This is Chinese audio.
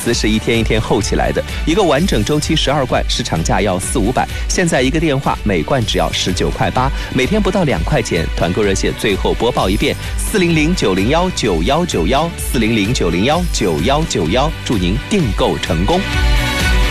子是一天一天厚起来的，一个完整周期12罐，市场价要400-500，现在一个电话每罐只要19块8，每天不到2块钱。团购热线最后播报一遍：400-901-9191，400-901-9191，祝您订购成功。